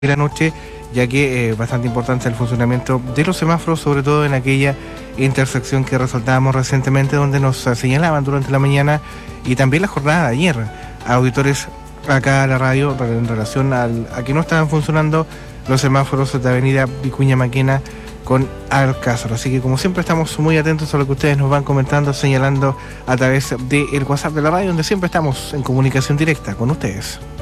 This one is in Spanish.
de la noche, ya que es bastante importante el funcionamiento de los semáforos, sobre todo en aquella intersección que resaltábamos recientemente, donde nos señalaban durante la mañana y también la jornada de ayer, auditores acá a la radio, en relación a que no estaban funcionando los semáforos de Avenida Vicuña Maquena con Alcázar. Así que, como siempre, estamos muy atentos a lo que ustedes nos van comentando, señalando a través del WhatsApp de la radio, donde siempre estamos en comunicación directa con ustedes.